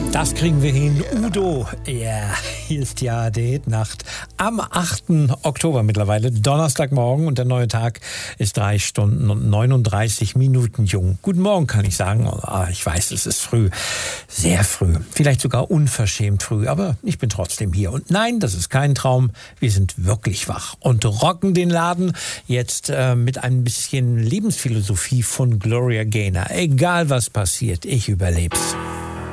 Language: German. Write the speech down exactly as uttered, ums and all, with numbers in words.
Das kriegen wir hin. Udo, ja, hier ist ja die Hitnacht am achten Oktober mittlerweile, Donnerstagmorgen, und der neue Tag ist drei Stunden und neununddreißig Minuten jung. Guten Morgen, kann ich sagen. Ah, ich weiß, es ist früh, sehr früh, vielleicht sogar unverschämt früh, aber ich bin trotzdem hier. Und nein, das ist kein Traum, wir sind wirklich wach und rocken den Laden jetzt äh, mit ein bisschen Lebensphilosophie von Gloria Gaynor. Egal was passiert, ich überleb's.